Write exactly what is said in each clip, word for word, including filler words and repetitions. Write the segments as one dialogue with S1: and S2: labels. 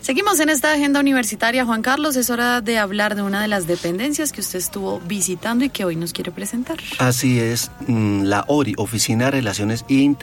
S1: Seguimos en esta agenda universitaria. Juan Carlos, es hora de hablar de una de las dependencias que usted estuvo visitando y que hoy nos quiere presentar.
S2: Así es, la O R I, Oficina de Relaciones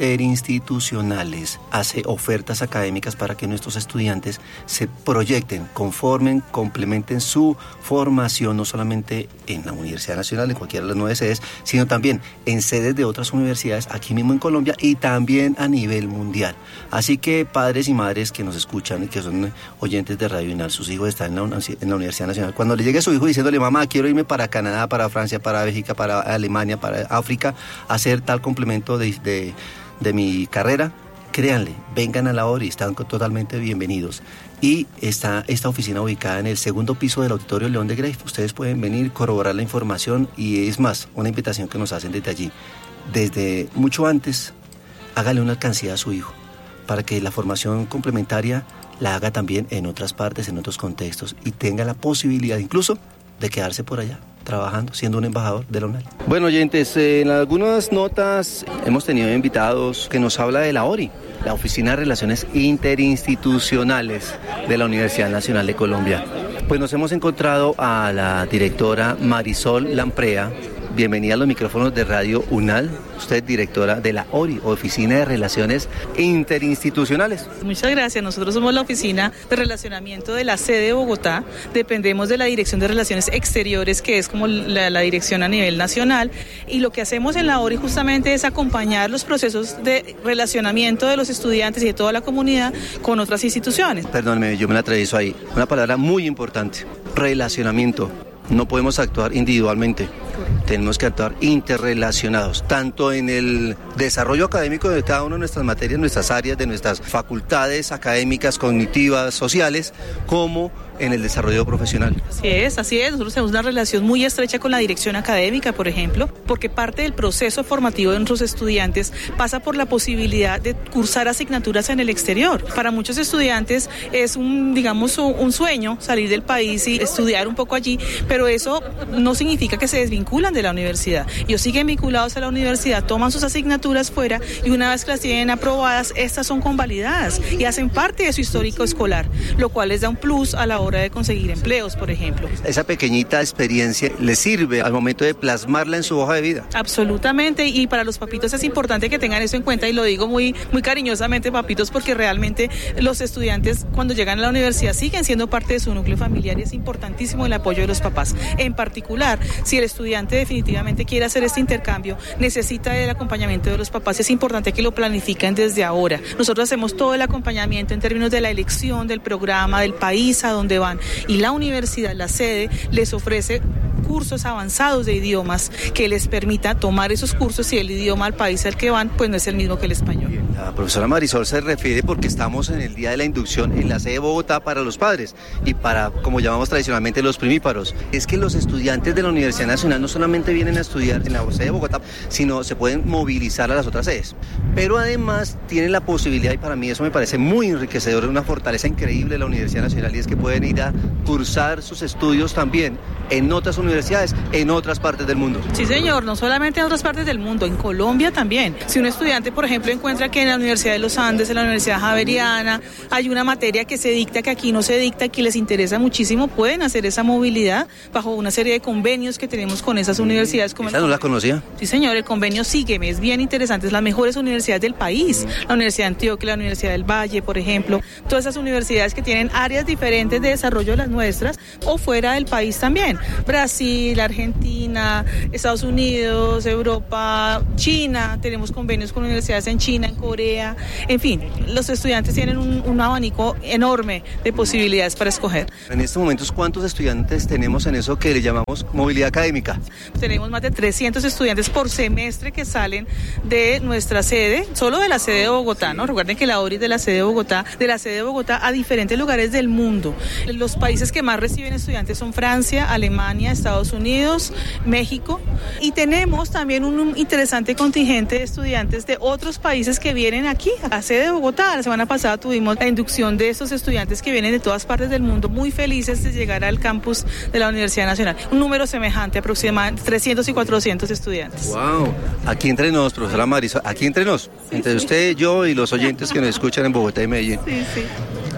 S2: Interinstitucionales, hace ofertas académicas para que nuestros estudiantes se proyecten, conformen, complementen su formación, no solamente en la Universidad Nacional, en cualquiera de las nueve sedes, sino también en sedes de otras universidades aquí mismo en Colombia y también a nivel mundial. Así que padres y madres que nos escuchan y que son oyentes de Radio UNAL, sus hijos están en la, en la Universidad Nacional. Cuando le llegue su hijo diciéndole, mamá, quiero irme para Canadá, para Francia, para Bélgica, para Alemania, para África, a hacer tal complemento de, de, de mi carrera, créanle, vengan a la O R I, están totalmente bienvenidos. Y está esta oficina ubicada en el segundo piso del Auditorio León de Greiff. Ustedes pueden venir, corroborar la información y es más, una invitación que nos hacen desde allí. Desde mucho antes, hágale una alcancía a su hijo para que la formación complementaria la haga también en otras partes, en otros contextos y tenga la posibilidad incluso de quedarse por allá trabajando, siendo un embajador de la UNAL. Bueno, oyentes, en algunas notas hemos tenido invitados que nos habla de la O R I, la Oficina de Relaciones Interinstitucionales de la Universidad Nacional de Colombia. Pues nos hemos encontrado a la directora Marisol Lamprea. Bienvenida a los micrófonos de Radio UNAL. Usted, directora de la O R I, Oficina de Relaciones Interinstitucionales.
S3: Muchas gracias. Nosotros somos la Oficina de Relacionamiento de la sede de Bogotá. Dependemos de la Dirección de Relaciones Exteriores, que es como la, la dirección a nivel nacional. Y lo que hacemos en la O R I justamente es acompañar los procesos de relacionamiento de los estudiantes y de toda la comunidad con otras instituciones.
S2: Perdóneme, yo me la atravieso ahí. Una palabra muy importante, relacionamiento. No podemos actuar individualmente. Tenemos que actuar interrelacionados, tanto en el desarrollo académico de cada una de nuestras materias, nuestras áreas, de nuestras facultades académicas, cognitivas, sociales, como en el desarrollo profesional.
S3: Así es, así es. Nosotros tenemos una relación muy estrecha con la dirección académica, por ejemplo, porque parte del proceso formativo de nuestros estudiantes pasa por la posibilidad de cursar asignaturas en el exterior. Para muchos estudiantes es un, digamos, un sueño salir del país y estudiar un poco allí, pero eso no significa que se desvinculan de la universidad. Ellos siguen vinculados a la universidad, toman sus asignaturas fuera y una vez que las tienen aprobadas, estas son convalidadas y hacen parte de su histórico escolar, lo cual les da un plus a la hora de conseguir empleos, por ejemplo.
S2: Esa pequeñita experiencia le sirve al momento de plasmarla en su hoja de vida.
S3: Absolutamente, y para los papitos es importante que tengan eso en cuenta y lo digo muy, muy cariñosamente, papitos, porque realmente los estudiantes cuando llegan a la universidad siguen siendo parte de su núcleo familiar y es importantísimo el apoyo de los papás. En particular, si el estudiante definitivamente quiere hacer este intercambio, necesita el acompañamiento de los papás, es importante que lo planifiquen desde ahora. Nosotros hacemos todo el acompañamiento en términos de la elección del programa, del país a donde van, y la universidad, la sede, les ofrece cursos avanzados de idiomas que les permita tomar esos cursos si el idioma al país al que van pues no es el mismo que el español.
S2: La profesora Marisol se refiere porque estamos en el día de la inducción en la sede de Bogotá para los padres y para, como llamamos tradicionalmente, los primíparos. Es que los estudiantes de la Universidad Nacional no solamente vienen a estudiar en la sede de Bogotá, sino se pueden movilizar a las otras sedes. Pero además tienen la posibilidad, y para mí eso me parece muy enriquecedor, una fortaleza increíble de la Universidad Nacional, y es que pueden ir a cursar sus estudios también en otras universidades, en otras partes del mundo.
S3: Sí, señor, no solamente en otras partes del mundo, en Colombia también. Si un estudiante, por ejemplo, encuentra que en la Universidad de los Andes, en la Universidad Javeriana, hay una materia que se dicta que aquí no se dicta, que les interesa muchísimo, pueden hacer esa movilidad bajo una serie de convenios que tenemos con esas universidades. Como
S2: ¿Esa no la conocía?
S3: Sí, señor, el convenio Sígueme, es bien interesante, es las mejores universidades del país, la Universidad de Antioquia, la Universidad del Valle, por ejemplo, todas esas universidades que tienen áreas diferentes de desarrollo de las nuestras o fuera del país también. Brasil, Argentina, Estados Unidos, Europa, China, tenemos convenios con universidades en China, en Corea, en fin, los estudiantes tienen un, un abanico enorme de posibilidades para escoger.
S2: En estos momentos, ¿cuántos estudiantes tenemos en eso que le llamamos movilidad académica?
S3: Tenemos más de trescientos estudiantes por semestre que salen de nuestra sede, solo de la sede de Bogotá, ¿no? Recuerden que la O R I es de la sede de Bogotá, de la sede de Bogotá a diferentes lugares del mundo. Los países que más reciben estudiantes son Francia, Alemania, Estados Unidos, México, y tenemos también un interesante contingente de estudiantes de otros países que vienen aquí a la sede de Bogotá. La semana pasada tuvimos la inducción de estos estudiantes que vienen de todas partes del mundo, muy felices de llegar al campus de la Universidad Nacional. Un número semejante, aproximadamente trescientos y cuatrocientos estudiantes.
S2: Wow. Aquí entre nos, profesora Marisol, aquí entre nos, sí, entre sí. usted, yo y los oyentes que nos escuchan en Bogotá y Medellín.
S3: Sí, sí.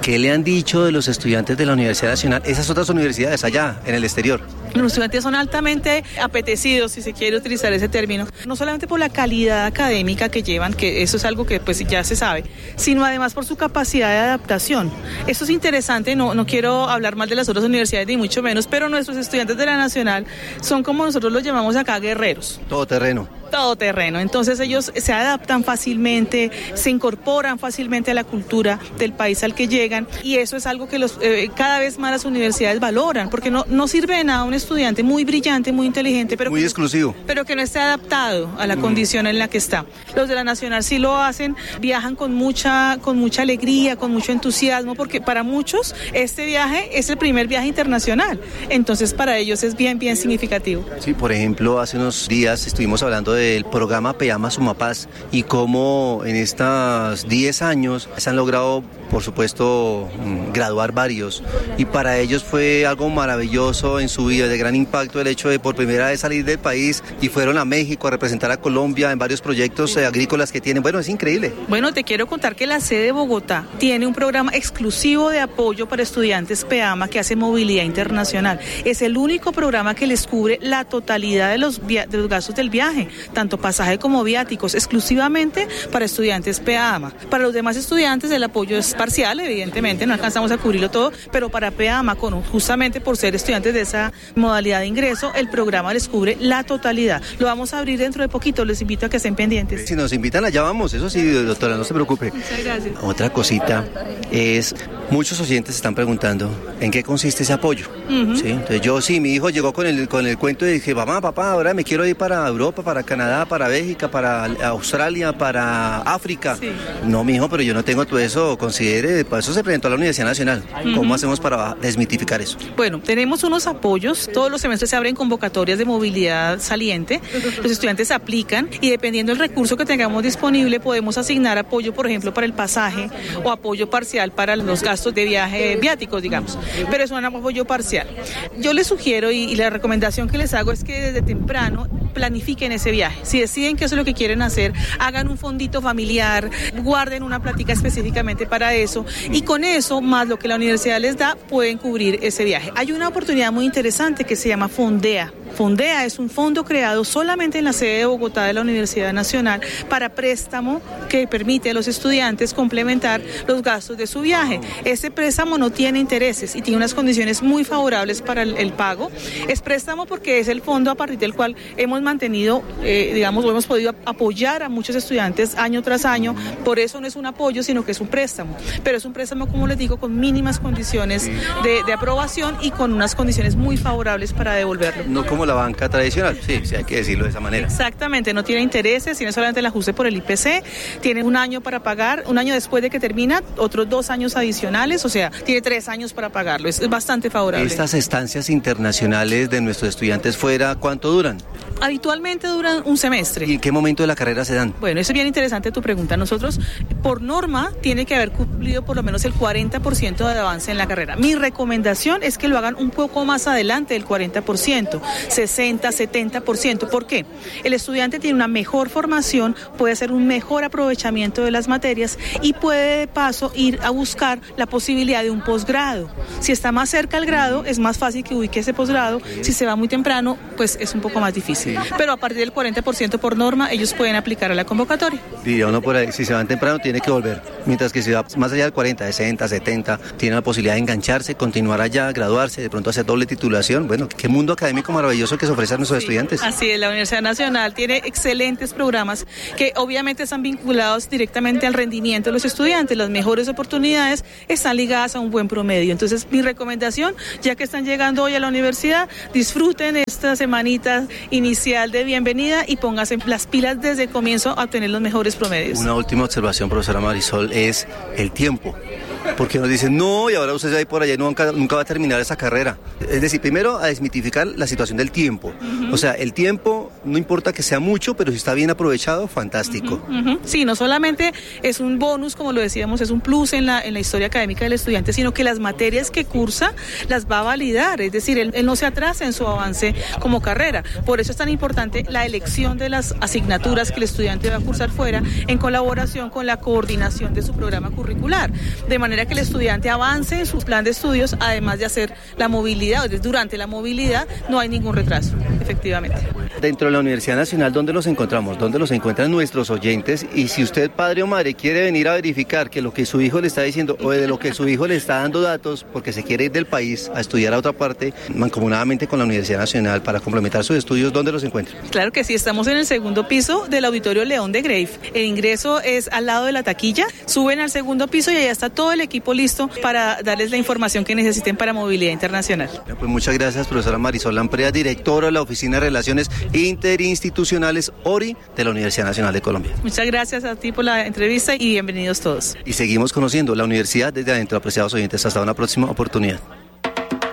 S2: ¿Qué le han dicho de los estudiantes de la Universidad Nacional, esas otras universidades allá, en el exterior?
S3: Los estudiantes son altamente apetecidos, si se quiere utilizar ese término, no solamente por la calidad académica que llevan, que eso es algo que pues ya se sabe, sino además por su capacidad de adaptación. Esto es interesante, no, no quiero hablar mal de las otras universidades ni mucho menos, pero nuestros estudiantes de la Nacional son, como nosotros los llamamos acá, guerreros.
S2: Todo terreno.
S3: Todo terreno, entonces ellos se adaptan fácilmente, se incorporan fácilmente a la cultura del país al que llegan, y eso es algo que los eh, cada vez más las universidades valoran, porque no, no sirve de nada un estudiante muy brillante, muy inteligente, pero
S2: muy
S3: que,
S2: exclusivo,
S3: pero que no esté adaptado a la mm. condición en la que está. Los de la Nacional sí lo hacen, viajan con mucha, con mucha alegría, con mucho entusiasmo, porque para muchos este viaje es el primer viaje internacional, entonces para ellos es bien, bien significativo.
S2: Sí, por ejemplo, hace unos días estuvimos hablando de el programa PEAMA Sumapaz y cómo en estos diez años se han logrado, por supuesto, graduar varios, y para ellos fue algo maravilloso en su vida, de gran impacto el hecho de por primera vez salir del país, y fueron a México a representar a Colombia en varios proyectos eh, agrícolas que tienen. Bueno, es increíble.
S3: Bueno, te quiero contar que la sede de Bogotá tiene un programa exclusivo de apoyo para estudiantes PEAMA que hace movilidad internacional. Es el único programa que les cubre la totalidad de los, via- de los gastos del viaje, tanto pasaje como viáticos, exclusivamente para estudiantes PEAMA. Para los demás estudiantes el apoyo es parcial, evidentemente, no alcanzamos a cubrirlo todo, pero para PEAMA, con, justamente por ser estudiantes de esa modalidad de ingreso, el programa les cubre la totalidad. Lo vamos a abrir dentro de poquito, les invito a que estén pendientes.
S2: Si nos invitan allá vamos, eso sí, doctora, no se preocupe.
S3: Muchas gracias.
S2: Otra cosita es, muchos oyentes están preguntando en qué consiste ese apoyo. Uh-huh. ¿Sí? Entonces yo, sí, mi hijo llegó con el, con el cuento y dije, mamá, papá, ahora me quiero ir para Europa, para Canadá, para Bélgica, para Australia, para África. Sí. No, mi hijo, pero yo no tengo todo eso, considere, para eso se presentó a la Universidad Nacional. Uh-huh. ¿Cómo hacemos para desmitificar eso?
S3: Bueno, tenemos unos apoyos, todos los semestres se abren convocatorias de movilidad saliente, los estudiantes aplican y dependiendo del recurso que tengamos disponible podemos asignar apoyo, por ejemplo, para el pasaje o apoyo parcial para los gastos de viaje viáticos, digamos, pero es un apoyo parcial. Yo les sugiero y, y la recomendación que les hago es que desde temprano planifiquen ese viaje. Si deciden que eso es lo que quieren hacer, hagan un fondito familiar, guarden una plática específicamente para eso y con eso, más lo que la universidad les da, pueden cubrir ese viaje. Hay una oportunidad muy interesante que se llama Fondea. Fondea es un fondo creado solamente en la sede de Bogotá de la Universidad Nacional para préstamo que permite a los estudiantes complementar los gastos de su viaje. Ese préstamo no tiene intereses y tiene unas condiciones muy favorables para el, el pago. Es préstamo porque es el fondo a partir del cual hemos mantenido, eh, digamos, o hemos podido apoyar a muchos estudiantes año tras año. Por eso no es un apoyo, sino que es un préstamo. Pero es un préstamo, como les digo, con mínimas condiciones de, de aprobación y con unas condiciones muy favorables para devolverlo.
S2: No como la banca tradicional, sí, sí, hay que decirlo de esa manera.
S3: Exactamente, no tiene intereses, tiene solamente el ajuste por el I P C, tiene un año para pagar, un año después de que termina, otros dos años adicionales, o sea, tiene tres años para pagarlo, es, es bastante favorable.
S2: ¿Estas estancias internacionales de nuestros estudiantes fuera cuánto duran?
S3: Habitualmente duran un semestre.
S2: ¿Y en qué momento de la carrera se dan?
S3: Bueno, eso es bien interesante tu pregunta. Nosotros, por norma, tiene que haber cumplido por lo menos el cuarenta por ciento de avance en la carrera. Mi recomendación es que lo hagan un poco más adelante del cuarenta por ciento, sesenta, setenta por ciento. ¿Por qué? El estudiante tiene una mejor formación, puede hacer un mejor aprovechamiento de las materias y puede de paso ir a buscar la posibilidad de un posgrado. Si está más cerca al grado, es más fácil que ubique ese posgrado. Si se va muy temprano, pues es un poco más difícil. Sí. Pero a partir del cuarenta por ciento por norma, ellos pueden aplicar a la convocatoria.
S2: Diría uno por ahí, si se van temprano, tiene que volver. Mientras que si va más allá del cuarenta, sesenta, setenta, tiene la posibilidad de engancharse, continuar allá, graduarse, de pronto hacer doble titulación. Bueno, qué mundo académico maravilloso que se ofrece a nuestros sí, estudiantes.
S3: Así es, la Universidad Nacional tiene excelentes programas que obviamente están vinculados directamente al rendimiento de los estudiantes. Las mejores oportunidades están ligadas a un buen promedio. Entonces, mi recomendación, ya que están llegando hoy a la universidad, disfruten esta semanita inicial de bienvenida y pónganse las pilas desde el comienzo a obtener los mejores promedios.
S2: Una última observación, profesora Marisol, es el tiempo. Porque nos dicen, no, y ahora usted se va a ir por allá y nunca, nunca va a terminar esa carrera. Es decir, primero a desmitificar la situación del tiempo. Uh-huh. O sea, el tiempo no importa que sea mucho, pero si está bien aprovechado, fantástico.
S3: Uh-huh, uh-huh. Sí, no solamente es un bonus, como lo decíamos, es un plus en la, en la historia académica del estudiante, sino que las materias que cursa las va a validar, es decir, él, él no se atrasa en su avance como carrera. Por eso es tan importante la elección de las asignaturas que el estudiante va a cursar fuera, en colaboración con la coordinación de su programa curricular, de manera que el estudiante avance en su plan de estudios, además de hacer la movilidad, durante la movilidad no hay ningún retraso, efectivamente.
S2: Dentro de la Universidad Nacional, ¿dónde los encontramos? ¿Dónde los encuentran nuestros oyentes? Y si usted, padre o madre, quiere venir a verificar que lo que su hijo le está diciendo o de lo que su hijo le está dando datos porque se quiere ir del país a estudiar a otra parte, mancomunadamente con la Universidad Nacional para complementar sus estudios, ¿dónde los encuentran?
S3: Claro que sí, estamos en el segundo piso del Auditorio León de Grave. El ingreso es al lado de la taquilla, suben al segundo piso y allá está todo el equipo listo para darles la información que necesiten para movilidad internacional.
S2: Pues muchas gracias, profesora Marisol Lamprea, directora de la Oficina de Relaciones Interinstitucionales O R I de la Universidad Nacional de Colombia.
S3: Muchas gracias a ti por la entrevista y bienvenidos todos.
S2: Y seguimos conociendo la universidad desde adentro, apreciados oyentes. Hasta una próxima oportunidad.